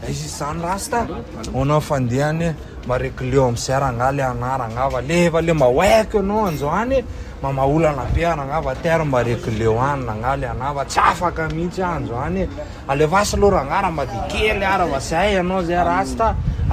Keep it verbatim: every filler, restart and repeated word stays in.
Izy zany rasta onao fandihany marek leo am'zay rangale anarangava leva le mawaiko anao androany mamaolana be arangava terre marek leo any nangale anava tsy afaka mihitsy androany alevasy lo rangara madikely ara vasay anao zay rasta